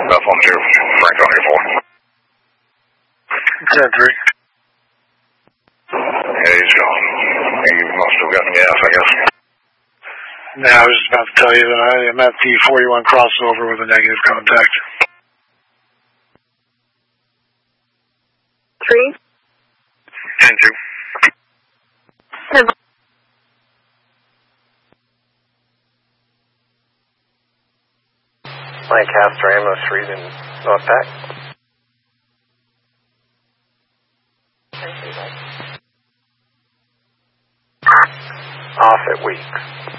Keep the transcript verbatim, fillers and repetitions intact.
Beth one two, Franconia four. ten three. Yeah, he's gone. He must have gotten gas, I guess. No, I was just about to tell you that I am at the forty-one crossover with a negative contact. Three. ten two. Ten. Lancaster Amos reading North Pack. Off at Weeks.